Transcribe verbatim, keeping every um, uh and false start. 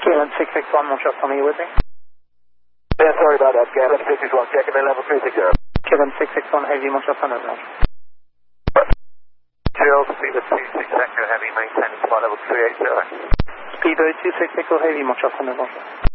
Kevin six six one, Montreal, are you with me? Yeah, sorry about that, Kevin six six one, checking in level three six zero. Kevin six six one, Heavy, Montreal, over. Zero, Speedbird two six Echo Heavy, maintaining flight level three eight zero. Speedbird two six Echo Heavy, Montreal, over.